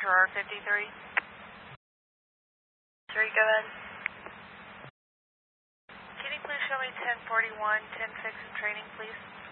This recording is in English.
Gerard 53. 3, go ahead. Can you please show me 1041, 10-6 in training, please?